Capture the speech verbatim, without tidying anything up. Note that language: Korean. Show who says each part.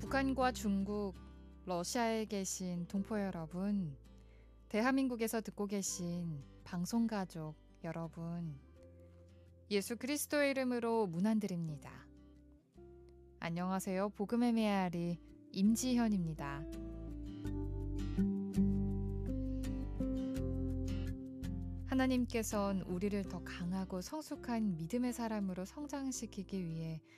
Speaker 1: 북한과 중국, 러시아에 계신 동포 여러분, 대한민국에서 듣고 계신 방송가족 여러분, 예수 그리스도의 이름으로 문안드립니다. 안녕하세요. 복음의 메아리 임지현입니다. 하나님께선 우리를 더 강하고 성숙한 믿음의 사람으로 성장시키기 위해